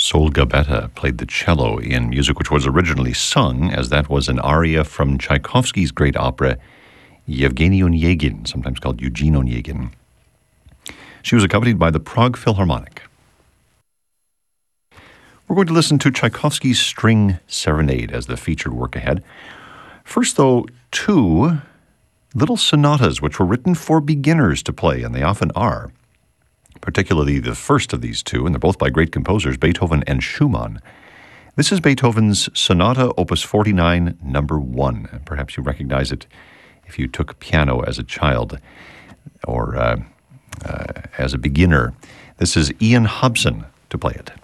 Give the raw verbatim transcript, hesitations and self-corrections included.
Sol Gabetta played the cello in music which was originally sung, as that was an aria from Tchaikovsky's great opera, Yevgeny Onegin, sometimes called Eugene Onegin. She was accompanied by the Prague Philharmonic. We're going to listen to Tchaikovsky's String Serenade as the featured work ahead. First, though, two little sonatas which were written for beginners to play, and they often are. Particularly the first of these two, and they're both by great composers, Beethoven and Schumann. This is Beethoven's Sonata Opus forty-nine, number one. And perhaps you recognize it if you took piano as a child or uh, uh, as a beginner. This is Ian Hobson to play it.